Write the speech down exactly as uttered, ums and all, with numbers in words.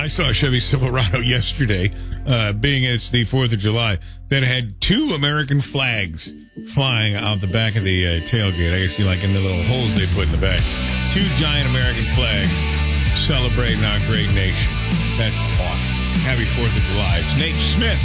I saw a Chevy Silverado yesterday, uh, being it's the fourth of July, that had two American flags flying out the back of the uh, tailgate. I guess you like in the little holes they put in the back. Two giant American flags celebrating our great nation. That's awesome. Happy fourth of July. It's Nate Smith